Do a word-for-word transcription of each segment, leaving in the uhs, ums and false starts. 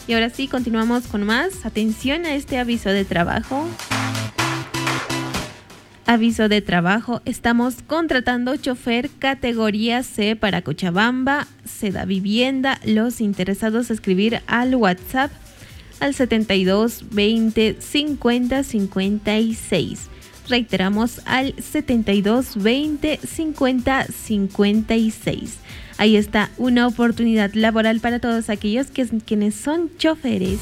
Y ahora sí, continuamos con más. Atención a este aviso de trabajo. Aviso de trabajo. Estamos contratando chofer categoría C para Cochabamba. Se da vivienda. Los interesados escribir al WhatsApp al setenta y dos veinte cincuenta cincuenta y seis. Reiteramos al setenta y dos veinte cincuenta cincuenta y seis. Ahí está una oportunidad laboral para todos aquellos que, quienes son choferes.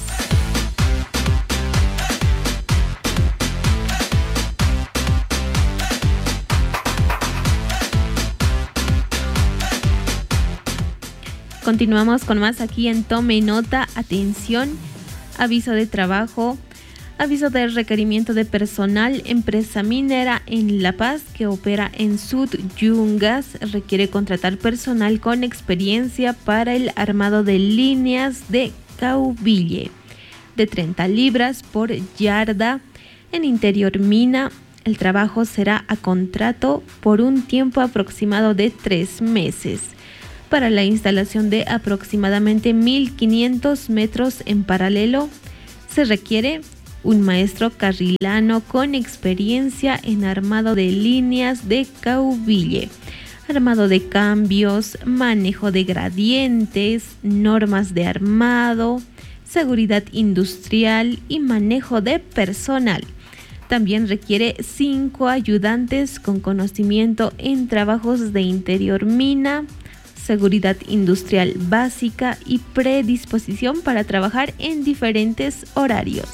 Continuamos con más aquí en Tome Nota. Atención, aviso de trabajo. Aviso de requerimiento de personal. Empresa minera en La Paz que opera en Sud Yungas requiere contratar personal con experiencia para el armado de líneas de caubille de treinta libras por yarda en interior mina. El trabajo será a contrato por un tiempo aproximado de tres meses. Para la instalación de aproximadamente mil quinientos metros en paralelo se requiere un maestro carrilano con experiencia en armado de líneas de caubille, armado de cambios, manejo de gradientes, normas de armado, seguridad industrial y manejo de personal. También requiere cinco ayudantes con conocimiento en trabajos de interior mina, seguridad industrial básica y predisposición para trabajar en diferentes horarios.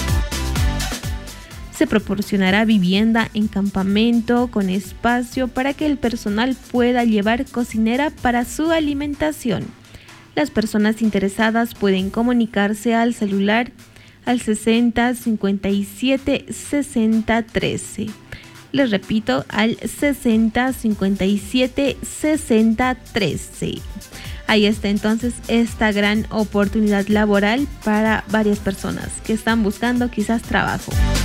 Se proporcionará vivienda en campamento con espacio para que el personal pueda llevar cocinera para su alimentación. Las personas interesadas pueden comunicarse al celular al sesenta cincuenta y siete sesenta trece. Les repito, al sesenta cincuenta y siete sesenta trece. Ahí está entonces esta gran oportunidad laboral para varias personas que están buscando quizás trabajo.